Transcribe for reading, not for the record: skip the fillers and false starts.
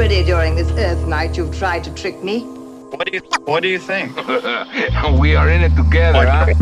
Already during this Earth night, you've tried to trick me. What do you think? We are in it together, huh?